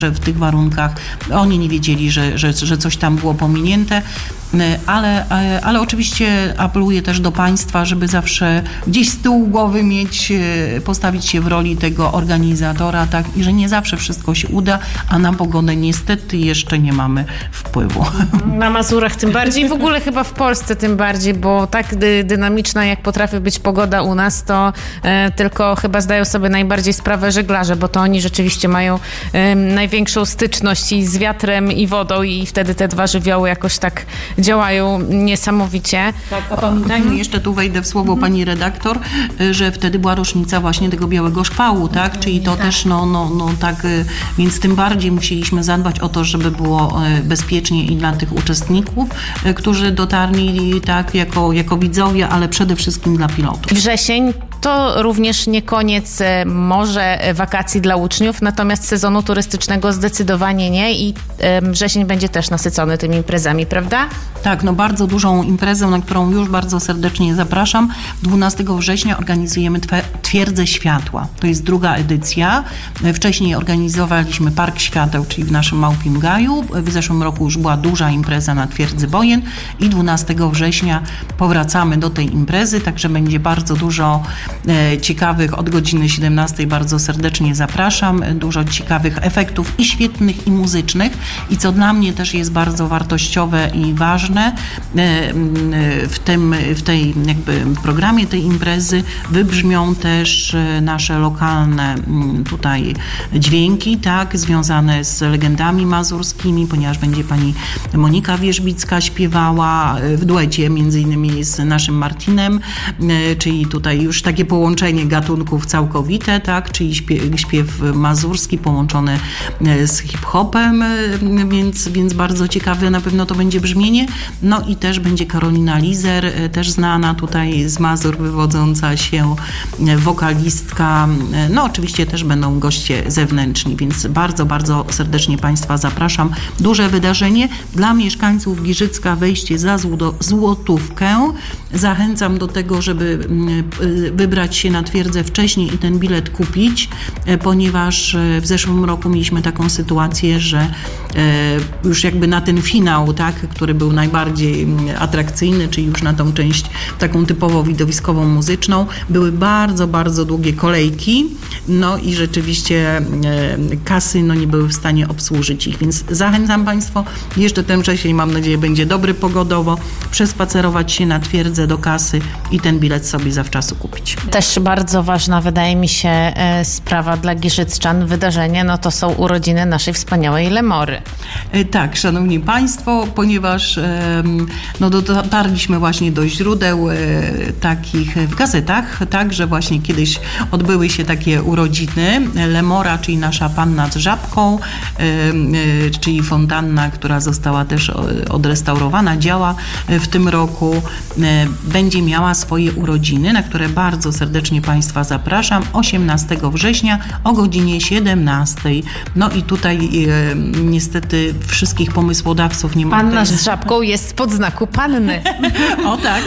w tych warunkach. Oni nie wiedzieli, że coś tam było pominięte, ale oczywiście apeluję też do Państwa, żeby zawsze gdzieś z tyłu głowy postawić się w roli tego organizatora, tak, i że nie zawsze wszystko się uda, a na pogodę niestety jeszcze nie mamy wpływu. Na Mazurach tym bardziej, w ogóle chyba w Polsce tym bardziej, bo tak dynamiczna jak potrafi być pogoda u nas, to tylko chyba zdają sobie najbardziej sprawę żeglarze, bo to oni rzeczywiście mają największą styczność i z wiatrem i wodą i wtedy te dwa żywioły jakoś tak działają niesamowicie. Tak, a pamiętajmy, jeszcze tu wejdę w słowo pani redaktor, że wtedy była rocznica właśnie tego białego szkwalu, tak? Czyli to też, tak, więc tym bardziej musieliśmy zadbać o to, żeby było bezpiecznie i dla tych uczestników, którzy dotarli tak jako widzowie, ale przede wszystkim dla pilotów. Wrzesień to również nie koniec może wakacji dla uczniów, natomiast sezonu turystycznego zdecydowanie nie i wrzesień będzie też nasycony tymi imprezami, prawda? Tak, bardzo dużą imprezę, na którą już bardzo serdecznie zapraszam. 12 września organizujemy Twierdzę Światła. To jest druga edycja. Wcześniej organizowaliśmy Park Świateł, czyli w naszym Małpim Gaju. W zeszłym roku już była duża impreza na Twierdzy Bojen i 12 września powracamy do tej imprezy, także będzie bardzo dużo ciekawych, od godziny 17 bardzo serdecznie zapraszam. Dużo ciekawych efektów i świetnych, i muzycznych. I co dla mnie też jest bardzo wartościowe i ważne, w tej jakby programie tej imprezy wybrzmią też nasze lokalne tutaj dźwięki, tak, związane z legendami mazurskimi, ponieważ będzie pani Monika Wierzbicka śpiewała w duecie między innymi z naszym Martinem, czyli tutaj już takie połączenie gatunków całkowite, tak, czyli śpiew mazurski połączony z hip-hopem, więc bardzo ciekawe na pewno to będzie brzmienie. No i też będzie Karolina Lizer, też znana tutaj z Mazur, wywodząca się wokalistka. No oczywiście też będą goście zewnętrzni, więc bardzo, bardzo serdecznie Państwa zapraszam. Duże wydarzenie dla mieszkańców Giżycka, wejście za złotówkę. Zachęcam do tego, żeby wybrać się na twierdzę wcześniej i ten bilet kupić, ponieważ w zeszłym roku mieliśmy taką sytuację, że już jakby na ten finał, tak, który był najbardziej atrakcyjny, czyli już na tą część taką typowo widowiskową, muzyczną, były bardzo, bardzo długie kolejki, no i rzeczywiście kasy nie były w stanie obsłużyć ich, więc zachęcam Państwa, jeszcze ten wrzesień, mam nadzieję, będzie dobry pogodowo, przespacerować się na twierdzę do kasy i ten bilet sobie zawczasu kupić. Też bardzo ważna, wydaje mi się, sprawa dla giżycczan, wydarzenie, to są urodziny naszej wspaniałej Lemory. Tak, szanowni Państwo, ponieważ dotarliśmy właśnie do źródeł takich w gazetach, tak, że właśnie kiedyś odbyły się takie urodziny. Lemora, czyli nasza panna z żabką, czyli fontanna, która została też odrestaurowana, działa w tym roku, będzie miała swoje urodziny, na które bardzo serdecznie Państwa zapraszam 18 września o godzinie 17. No i tutaj niestety wszystkich pomysłodawców nie ma. Panna z żabką jest spod znaku panny. O tak.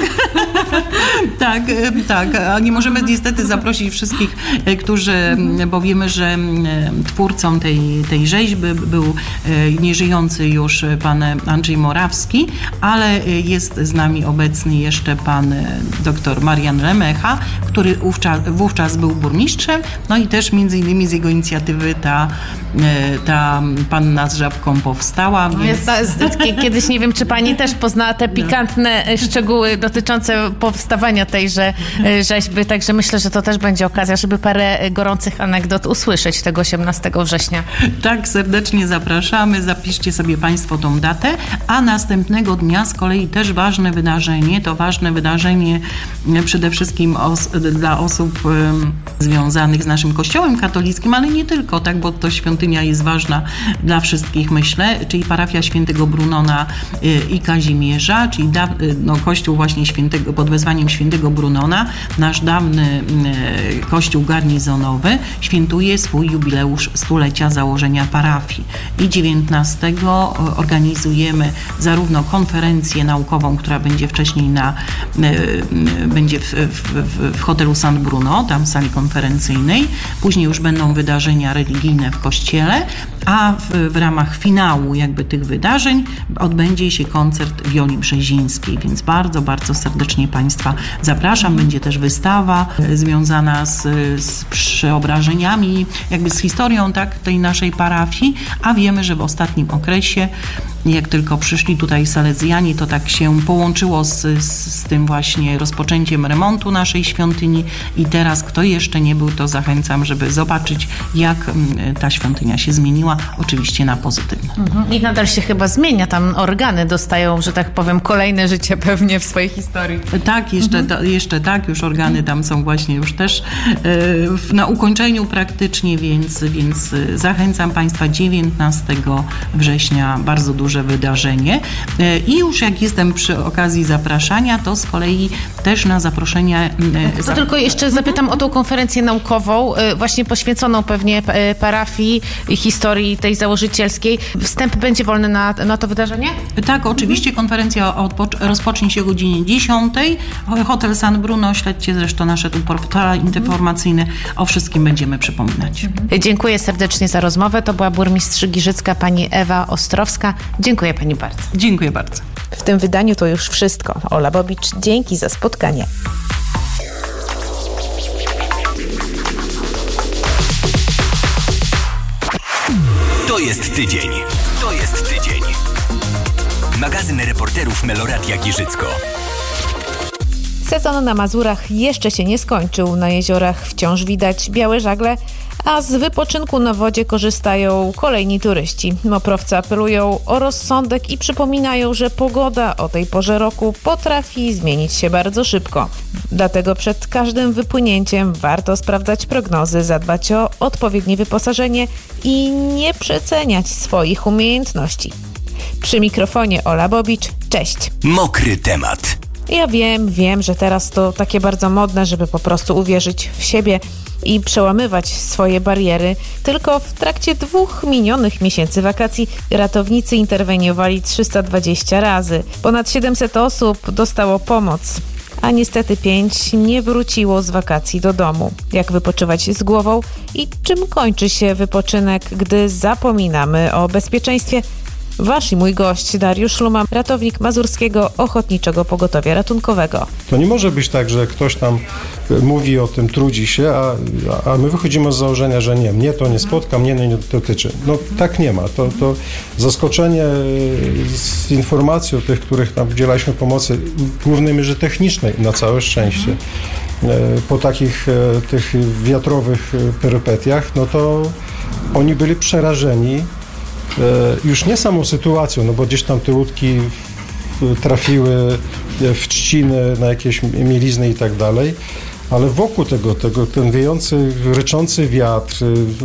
tak. A nie możemy niestety zaprosić wszystkich, którzy, bo wiemy, że twórcą tej rzeźby był nieżyjący już pan Andrzej Morawski, ale jest z nami obecny jeszcze pan dr Marian Remecha, który wówczas był burmistrzem, no i też między innymi z jego inicjatywy ta panna z żabką powstała. Więc... Kiedyś nie wiem, czy pani też poznała te pikantne szczegóły dotyczące powstawania tejże rzeźby, także myślę, że to też będzie okazja, żeby parę gorących anegdot usłyszeć tego 18 września. Tak, serdecznie zapraszamy, zapiszcie sobie Państwo tą datę, a następnego dnia z kolei też ważne wydarzenie, to ważne wydarzenie przede wszystkim dla osób związanych z naszym Kościołem katolickim, ale nie tylko, tak, bo to świątynia jest ważna dla wszystkich, myślę, czyli parafia świętego Brunona i Kazimierza, czyli kościół właśnie pod wezwaniem świętego Brunona, nasz dawny kościół garnizonowy, świętuje swój jubileusz stulecia założenia parafii. I 19 organizujemy zarówno konferencję naukową, która będzie wcześniej będzie w hotelu San Bruno, tam w sali konferencyjnej, później już będą wydarzenia religijne w kościele, a w ramach finału jakby tych wydarzeń odbędzie się koncert Wioli Brzezińskiej, więc bardzo, bardzo serdecznie Państwa zapraszam. Będzie też wystawa związana z przeobrażeniami, jakby z historią tak, tej naszej parafii, a wiemy, że w ostatnim okresie, jak tylko przyszli tutaj salezjanie, to tak się połączyło z tym właśnie rozpoczęciem remontu naszej świątyni i teraz kto jeszcze nie był, to zachęcam, żeby zobaczyć, jak ta świątynia się zmieniła, oczywiście na pozytywne. I nadal się chyba zmienia, tam organy dostają, że tak powiem, kolejne życie pewnie w swojej historii. Tak, jeszcze tak, już organy tam są właśnie już też na ukończeniu praktycznie, więc zachęcam Państwa 19 września, bardzo duże wydarzenie. I już jak jestem przy okazji zapraszania, to z kolei też na zaproszenie... To tylko jeszcze zapytam o tą konferencję naukową, właśnie poświęconą pewnie parafii i historii tej założycielskiej. Wstęp będzie wolny na to wydarzenie? Tak, oczywiście konferencja rozpocznie się o godzinie 10. Hotel San Bruno, śledźcie zresztą nasze tu portale informacyjne, o wszystkim będziemy przypominać. Dziękuję serdecznie za rozmowę. To była burmistrz Giżycka, pani Ewa Ostrowska. Dziękuję pani bardzo. Dziękuję bardzo. W tym wydaniu to już wszystko. Ola Bobicz, dzięki za spotkanie. To jest tydzień. To jest tydzień. Magazyn reporterów Meloradia Giżycko. Sezon na Mazurach jeszcze się nie skończył. Na jeziorach wciąż widać białe żagle, a z wypoczynku na wodzie korzystają kolejni turyści. Moprowcy apelują o rozsądek i przypominają, że pogoda o tej porze roku potrafi zmienić się bardzo szybko. Dlatego przed każdym wypłynięciem warto sprawdzać prognozy, zadbać o odpowiednie wyposażenie i nie przeceniać swoich umiejętności. Przy mikrofonie Ola Bobicz, cześć. Mokry temat. Ja wiem, że teraz to takie bardzo modne, żeby po prostu uwierzyć w siebie i przełamywać swoje bariery. Tylko w trakcie 2 minionych miesięcy wakacji ratownicy interweniowali 320 razy. Ponad 700 osób dostało pomoc, a niestety 5 nie wróciło z wakacji do domu. Jak wypoczywać z głową i czym kończy się wypoczynek, gdy zapominamy o bezpieczeństwie? Wasz i mój gość Dariusz Luma, ratownik Mazurskiego Ochotniczego Pogotowia Ratunkowego. To nie może być tak, że ktoś tam mówi o tym, trudzi się, a my wychodzimy z założenia, że nie, mnie to nie spotka, mnie nie dotyczy. No tak nie ma. To zaskoczenie z informacją tych, których tam udzielaliśmy pomocy, w głównej mierze technicznej, na całe szczęście, po takich tych wiatrowych perypetiach, no to oni byli przerażeni już nie samą sytuacją, no bo gdzieś tam te łódki trafiły w trzciny, na jakieś mielizny i tak dalej, ale wokół tego ten wiejący, ryczący wiatr,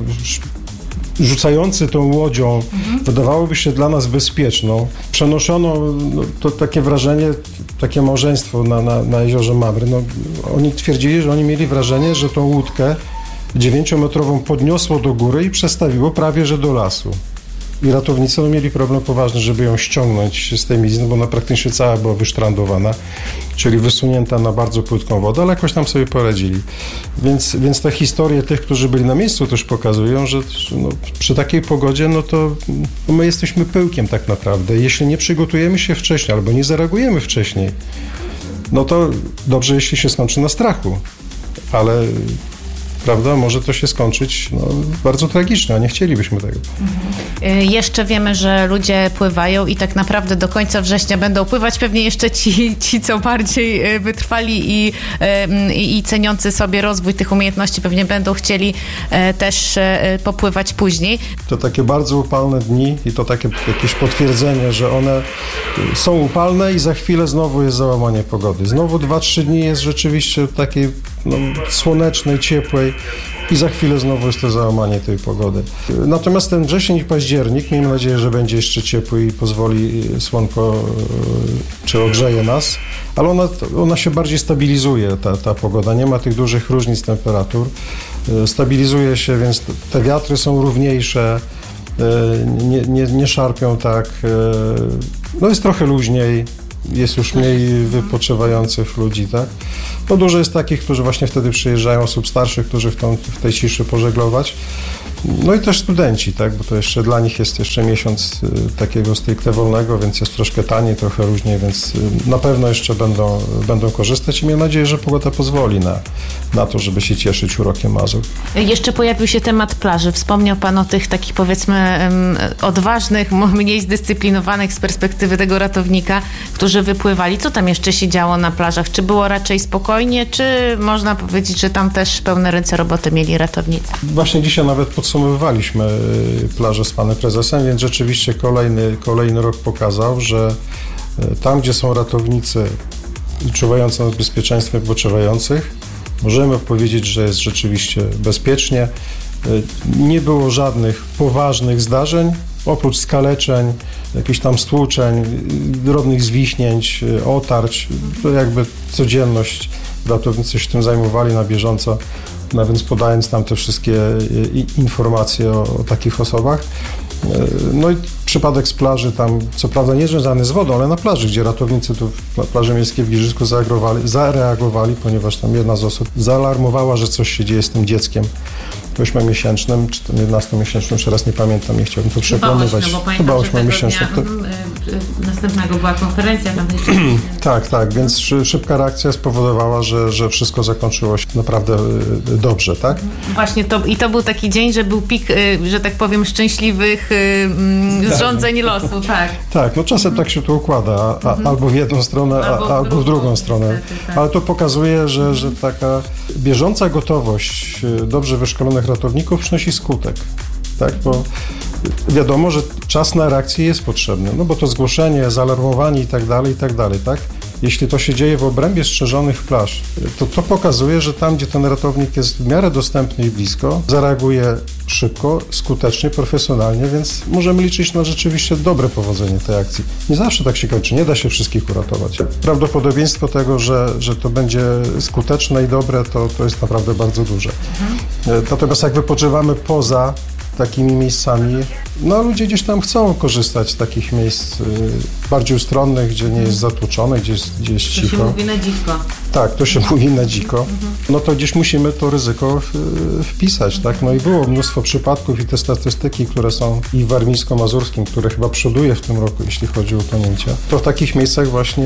rzucający tą łodzią, wydawałoby się dla nas bezpieczną. Przenoszono to takie wrażenie, takie małżeństwo na jeziorze Mamry. No, oni twierdzili, że oni mieli wrażenie, że tą łódkę 9-metrową podniosło do góry i przestawiło prawie że do lasu. I ratownicy mieli problem poważny, żeby ją ściągnąć z tej mielizny, bo ona praktycznie cała była wysztrandowana, czyli wysunięta na bardzo płytką wodę, ale jakoś tam sobie poradzili. Więc te historie tych, którzy byli na miejscu, też pokazują, że no, przy takiej pogodzie, no to my jesteśmy pyłkiem tak naprawdę. Jeśli nie przygotujemy się wcześniej albo nie zareagujemy wcześniej, no to dobrze, jeśli się skończy na strachu, ale prawda, może to się skończyć bardzo tragicznie, a nie chcielibyśmy tego. Jeszcze wiemy, że ludzie pływają i tak naprawdę do końca września będą pływać. Pewnie jeszcze ci co bardziej wytrwali i ceniący sobie rozwój tych umiejętności pewnie będą chcieli też popływać później. To takie bardzo upalne dni i to takie jakieś potwierdzenie, że one są upalne i za chwilę znowu jest załamanie pogody. Znowu 2-3 dni jest rzeczywiście takiej słonecznej, ciepłej i za chwilę znowu jest to załamanie tej pogody. Natomiast ten wrzesień i październik, miejmy nadzieję, że będzie jeszcze ciepły i pozwoli słonko, czy ogrzeje nas, ale ona się bardziej stabilizuje, ta pogoda. Nie ma tych dużych różnic temperatur. Stabilizuje się, więc te wiatry są równiejsze, nie szarpią tak. No jest trochę luźniej. Jest już mniej wypoczywających ludzi, tak? No dużo jest takich, którzy właśnie wtedy przyjeżdżają, osób starszych, którzy chcą w tej ciszy pożeglować. No i też studenci, tak, bo to jeszcze dla nich jest jeszcze miesiąc takiego stricte wolnego, więc jest troszkę taniej, trochę różniej, więc na pewno jeszcze będą korzystać i mam nadzieję, że pogoda pozwoli na to, żeby się cieszyć urokiem Mazur. Jeszcze pojawił się temat plaży. Wspomniał Pan o tych takich, powiedzmy, odważnych, mniej zdyscyplinowanych z perspektywy tego ratownika, którzy wypływali. Co tam jeszcze się działo na plażach? Czy było raczej spokojnie, czy można powiedzieć, że tam też pełne ręce roboty mieli ratownicy? Właśnie dzisiaj nawet podsumowywaliśmy plażę z panem prezesem, więc rzeczywiście kolejny rok pokazał, że tam, gdzie są ratownicy czuwający nad bezpieczeństwem wypoczywających, możemy powiedzieć, że jest rzeczywiście bezpiecznie. Nie było żadnych poważnych zdarzeń, oprócz skaleczeń, jakichś tam stłuczeń, drobnych zwichnięć, otarć. To jakby codzienność, ratownicy się tym zajmowali na bieżąco, no więc podając tam te wszystkie informacje o takich osobach. No i przypadek z plaży tam, co prawda nie związany z wodą, ale na plaży, gdzie ratownicy tu na plaży miejskiej w Giżycku zareagowali, ponieważ tam jedna z osób zaalarmowała, że coś się dzieje z tym dzieckiem 8-miesięcznym, czy 11-miesięcznym, już teraz nie pamiętam, nie chciałbym to przekonywać. Chyba 8-miesięcznym. Następnego była konferencja tam jeszcze. Tak, więc szybka reakcja spowodowała, że wszystko zakończyło się naprawdę dobrze, tak? Właśnie to był taki dzień, że był pik, że tak powiem, szczęśliwych zrządzeń losu, tak. Tak, no czasem tak się to układa, albo w jedną stronę, albo w drugą stronę. Tak. Ale to pokazuje, że taka bieżąca gotowość dobrze wyszkolonych ratowników przynosi skutek, tak? Bo wiadomo, że czas na reakcję jest potrzebny, no bo to zgłoszenie, zaalarmowanie i tak dalej, tak? Jeśli to się dzieje w obrębie strzeżonych plaż, to pokazuje, że tam, gdzie ten ratownik jest w miarę dostępny i blisko, zareaguje szybko, skutecznie, profesjonalnie, więc możemy liczyć na rzeczywiście dobre powodzenie tej akcji. Nie zawsze tak się kończy, nie da się wszystkich uratować. Prawdopodobieństwo tego, że to będzie skuteczne i dobre, to jest naprawdę bardzo duże. Natomiast jak wypoczywamy poza takimi miejscami, no ludzie gdzieś tam chcą korzystać z takich miejsc bardziej ustronnych, gdzie nie jest zatłoczone, gdzie jest cicho. To się mówi na dziko. Tak, to się mówi na dziko. No to gdzieś musimy to ryzyko wpisać, tak? No i było mnóstwo przypadków i te statystyki, które są i w warmińsko-mazurskim, które chyba przoduje w tym roku, jeśli chodzi o utonięcia, to w takich miejscach właśnie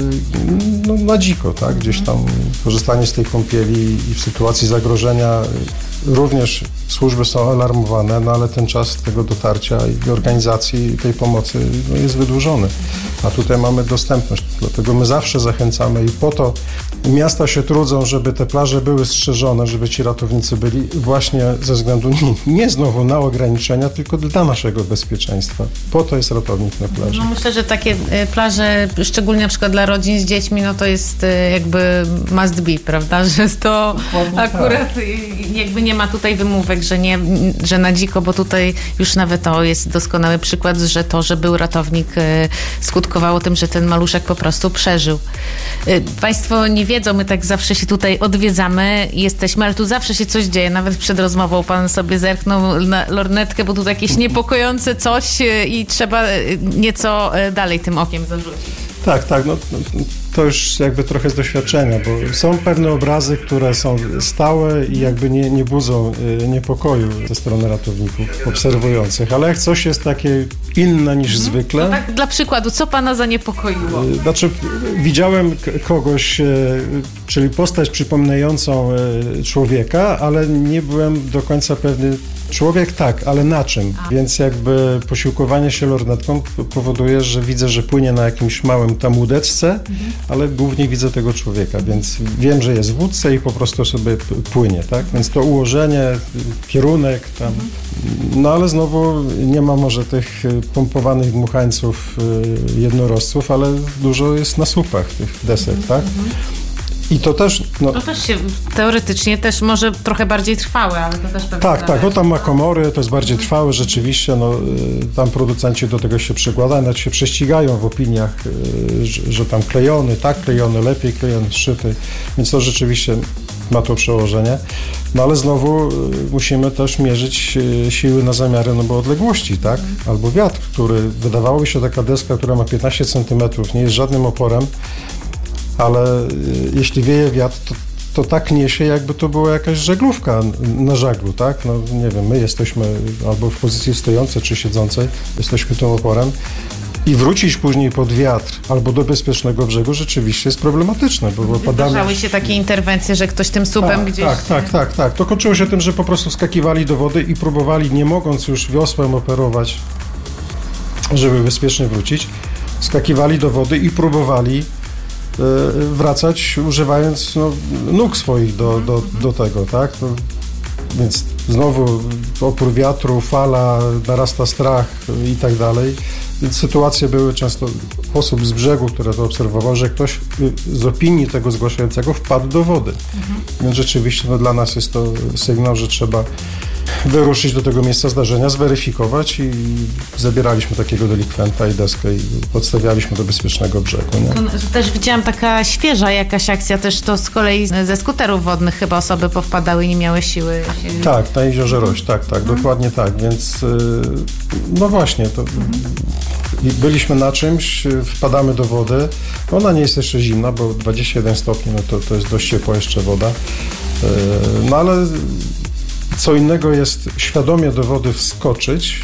no, na dziko, tak? Gdzieś tam korzystanie z tej kąpieli i w sytuacji zagrożenia również służby są alarmowane, no ale ten czas tego dotarcia i organizacji tej pomocy no, jest wydłużony. A tutaj mamy dostępność, dlatego my zawsze zachęcamy i po to miasta się trudzą, żeby te plaże były strzeżone, żeby ci ratownicy byli właśnie ze względu nie znowu na ograniczenia, tylko dla naszego bezpieczeństwa. Po to jest ratownik na plaży. No myślę, że takie plaże, szczególnie na przykład dla rodzin z dziećmi, no to jest jakby must be, prawda? Że to akurat jakby nie ma tutaj wymówek, że na dziko, bo tutaj już nawet to jest doskonały przykład, że to, że był ratownik, skutkowało tym, że ten maluszek po prostu przeżył. Państwo nie wiedzą, my tak zawsze się tutaj odwiedzamy, jesteśmy, ale tu zawsze się coś dzieje. Nawet przed rozmową pan sobie zerknął na lornetkę, bo tu jakieś niepokojące coś i trzeba nieco dalej tym okiem zarzucić. Tak, no to już jakby trochę z doświadczenia, bo są pewne obrazy, które są stałe i jakby nie budzą niepokoju ze strony ratowników obserwujących, ale jak coś jest takie inne niż zwykle... No tak dla przykładu, co pana zaniepokoiło? Znaczy, widziałem kogoś, czyli postać przypominającą człowieka, ale nie byłem do końca pewny, człowiek tak, ale na czym? Więc jakby posiłkowanie się lornetką powoduje, że widzę, że płynie na jakimś małym tam łódeczce, ale głównie widzę tego człowieka, więc wiem, że jest w łódce i po prostu sobie płynie, tak? Więc to ułożenie, kierunek tam, no ale znowu nie ma może tych pompowanych dmuchańców jednorożców, ale dużo jest na słupach tych desek, tak? I to też... No, to też się teoretycznie też może trochę bardziej trwałe, ale to też pewnie... Tak, bo tam ma komory, to jest bardziej trwałe rzeczywiście, no tam producenci do tego się przykładają, nawet się prześcigają w opiniach, że tam klejony, tak klejony, lepiej klejony, szyty, więc to rzeczywiście ma to przełożenie. No ale znowu musimy też mierzyć siły na zamiary, no bo odległości, tak? Albo wiatr, który wydawałoby się taka deska, która ma 15 cm, nie jest żadnym oporem, ale jeśli wieje wiatr, to tak niesie, jakby to była jakaś żaglówka na żaglu, tak? No nie wiem, my jesteśmy albo w pozycji stojącej czy siedzącej, jesteśmy tym oporem i wrócić później pod wiatr albo do bezpiecznego brzegu rzeczywiście jest problematyczne, bo padamy... Zdarzały się takie interwencje, że ktoś tym słupem gdzieś... Tak. To kończyło się tym, że po prostu wskakiwali do wody i próbowali, nie mogąc już wiosłem operować, żeby bezpiecznie wrócić, skakiwali do wody i próbowali wracać, używając nóg swoich do tego, tak? Więc znowu opór wiatru, fala, narasta strach i tak dalej. Więc sytuacje były często osób z brzegu, które to obserwował, że ktoś z opinii tego zgłaszającego wpadł do wody. Więc rzeczywiście dla nas jest to sygnał, że trzeba wyruszyć do tego miejsca zdarzenia, zweryfikować i zabieraliśmy takiego delikwenta i deskę i podstawialiśmy do bezpiecznego brzegu. Nie? To też widziałam taka świeża jakaś akcja, też to z kolei ze skuterów wodnych chyba osoby powpadały i nie miały siły się... Tak, na jeziorze Roś, tak, dokładnie tak, więc no właśnie, to byliśmy na czymś, wpadamy do wody, ona nie jest jeszcze zimna, bo 21 stopni, no to jest dość ciepła jeszcze woda, no ale co innego jest świadomie do wody wskoczyć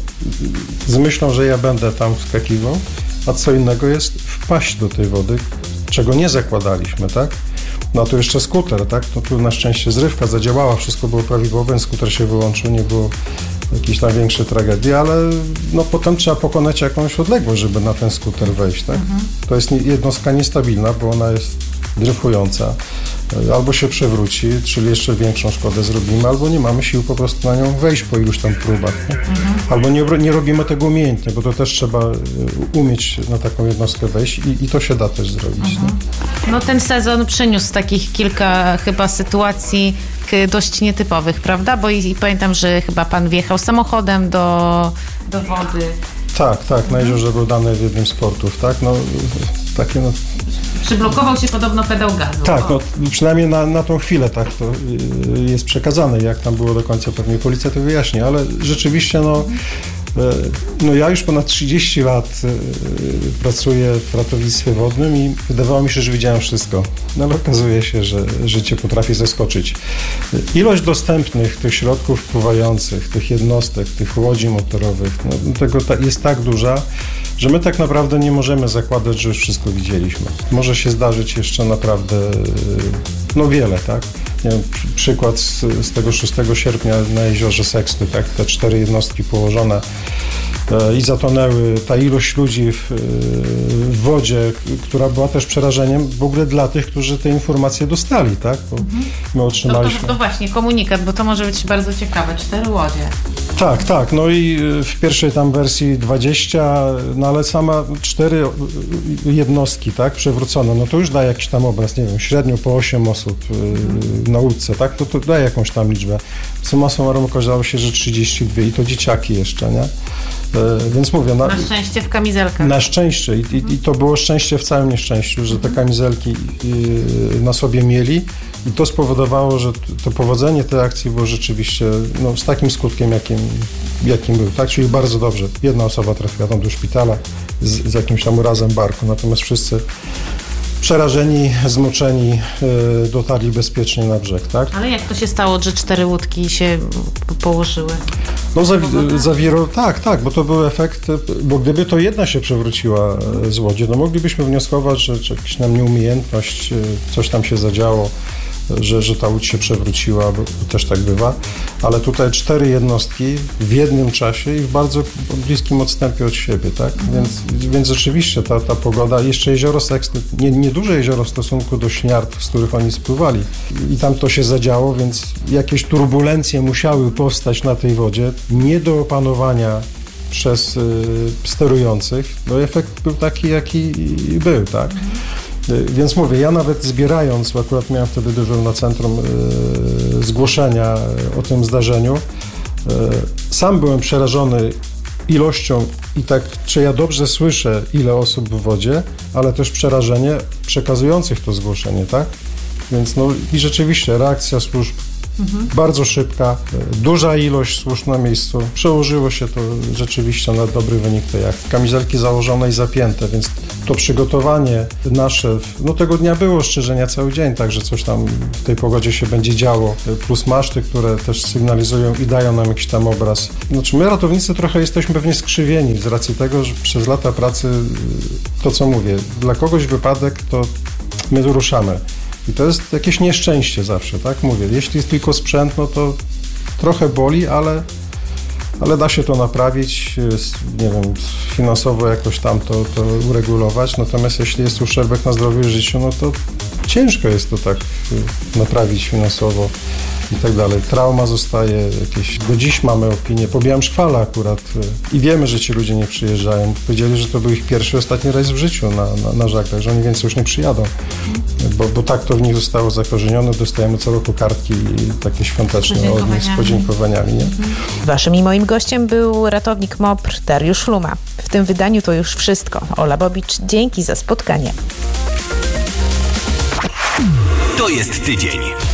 z myślą, że ja będę tam wskakiwał, a co innego jest wpaść do tej wody, czego nie zakładaliśmy, tak? No a tu jeszcze skuter, tak? No tu na szczęście zrywka zadziałała, wszystko było prawidłowe, skuter się wyłączył, nie było jakiejś tam większej tragedii, ale no potem trzeba pokonać jakąś odległość, żeby na ten skuter wejść, tak? To jest jednostka niestabilna, bo ona jest dryfująca. Albo się przewróci, czyli jeszcze większą szkodę zrobimy, albo nie mamy sił po prostu na nią wejść po iluś tam próbach. Nie? Albo nie robimy tego umiejętnie, bo to też trzeba umieć na taką jednostkę wejść i to się da też zrobić. No ten sezon przyniósł takich kilka chyba sytuacji dość nietypowych, prawda? Bo i pamiętam, że chyba pan wjechał samochodem do wody. Tak, na jeziorze Brodany w jednym z portów, tak? No, takie no... Przyblokował się podobno pedał gazu. Tak, no, przynajmniej na tą chwilę tak to jest przekazane, jak tam było do końca, pewnie policja to wyjaśni, ale rzeczywiście no ja już ponad 30 lat pracuję w ratownictwie wodnym i wydawało mi się, że widziałem wszystko. No ale okazuje się, że życie potrafi zaskoczyć. Ilość dostępnych tych środków pływających, tych jednostek, tych łodzi motorowych, no, tego jest tak duża, że my tak naprawdę nie możemy zakładać, że już wszystko widzieliśmy. Może się zdarzyć jeszcze naprawdę wiele, tak? Nie wiem, przykład z tego 6 sierpnia na jeziorze Seksty, tak? Te 4 jednostki położone i zatonęły, ta ilość ludzi w wodzie, która była też przerażeniem w ogóle dla tych, którzy te informacje dostali, tak? Bo my otrzymaliśmy... To właśnie, komunikat, bo to może być bardzo ciekawe, 4 łodzie. Tak, no i w pierwszej tam wersji 20, no ale sama 4 jednostki, tak, przewrócone, no to już daje jakiś tam obraz, nie wiem, średnio po 8 osób na łódce, tak, to daje jakąś tam liczbę. Summa summarum okazało się, że 32 i to dzieciaki jeszcze, nie? Więc mówię... Na szczęście w kamizelkach. Na szczęście i to było szczęście w całym nieszczęściu, że te kamizelki na sobie mieli i to spowodowało, że to powodzenie tej akcji było rzeczywiście z takim skutkiem, jakim był, tak? Czyli bardzo dobrze. Jedna osoba trafiła tam do szpitala z jakimś tam urazem barku, natomiast wszyscy przerażeni, zmoczeni dotarli bezpiecznie na brzeg, tak? Ale jak to się stało, że 4 łódki się położyły? No tak, bo to był efekt, bo gdyby to jedna się przewróciła z łodzi, no moglibyśmy wnioskować, że jakaś nam nieumiejętność, coś tam się zadziało, że ta łódź się przewróciła, bo też tak bywa, ale tutaj 4 jednostki w jednym czasie i w bardzo bliskim odstępie od siebie, tak? Więc rzeczywiście ta pogoda, jeszcze jezioro Seksty, nieduże jezioro w stosunku do Śniard, z których oni spływali i tam to się zadziało, więc jakieś turbulencje musiały powstać na tej wodzie, nie do opanowania przez sterujących, no efekt był taki, jaki był, tak? Więc mówię, ja nawet zbierając, bo akurat miałem wtedy dyżur na centrum zgłoszenia o tym zdarzeniu, sam byłem przerażony ilością i tak, czy ja dobrze słyszę, ile osób w wodzie, ale też przerażenie przekazujących to zgłoszenie, tak? Więc i rzeczywiście reakcja służb bardzo szybka, duża ilość służb na miejscu. Przełożyło się to rzeczywiście na dobry wynik tej akcji. Kamizelki założone i zapięte, więc to przygotowanie nasze, tego dnia było strzeżenia cały dzień, także coś tam w tej pogodzie się będzie działo, plus maszty, które też sygnalizują i dają nam jakiś tam obraz. Znaczy my ratownicy trochę jesteśmy pewnie skrzywieni z racji tego, że przez lata pracy, to co mówię, dla kogoś wypadek to my ruszamy. I to jest jakieś nieszczęście zawsze, tak? Mówię, jeśli jest tylko sprzęt, to trochę boli, ale da się to naprawić, nie wiem, finansowo jakoś tam to uregulować. Natomiast jeśli jest uszczerbek na zdrowiu i życiu, to ciężko jest to tak naprawić finansowo i tak dalej. Trauma zostaje jakieś. Do dziś mamy opinię, po Białymszchwale akurat i wiemy, że ci ludzie nie przyjeżdżają. Powiedzieli, że to był ich pierwszy, ostatni rejs w życiu na żaglach, że oni więcej już nie przyjadą, bo tak to w nich zostało zakorzenione. Dostajemy co roku kartki takie świąteczne od nich z podziękowaniami. Nie? Waszym i moim gościem był ratownik MOPR Dariusz Luma. W tym wydaniu to już wszystko. Ola Bobicz, dzięki za spotkanie. To jest tydzień.